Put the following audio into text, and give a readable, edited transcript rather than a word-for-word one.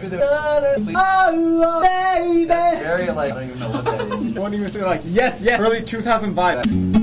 do the... Oh, baby! Very, like, I don't even know what that is. Why don't you say, like, yes, yes, early 2000 vibe.